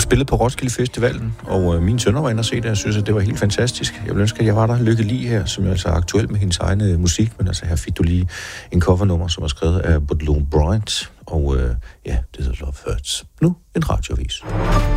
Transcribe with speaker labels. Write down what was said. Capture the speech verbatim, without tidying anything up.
Speaker 1: spillet på Roskilde Festivalen, og øh, mine sønner var inde og se det, og jeg synes, at det var helt fantastisk. Jeg ville ønske, at jeg var der. Lykke Li her, som er altså aktuel med hendes egen øh, musik, men altså her fik du lige en covernummer, som er skrevet af Baudelaire Bryant, og øh, ja, det hedder Love Hurts. Nu en radioavis.